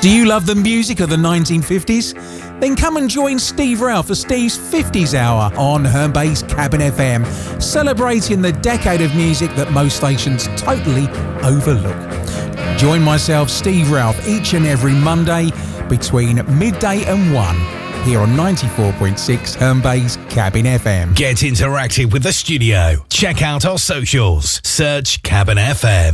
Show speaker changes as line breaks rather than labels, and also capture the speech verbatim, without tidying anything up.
Do you love the music of the nineteen fifties? Then come and join Steve Ralph for Steve's fifties Hour on Hermbace Cabin F M, celebrating the decade of music that most stations totally overlook. Join myself, Steve Ralph, each and every Monday between midday and one here on ninety-four point six Hermbace Cabin F M.
Get interactive with the studio. Check out our socials. Search Cabin F M.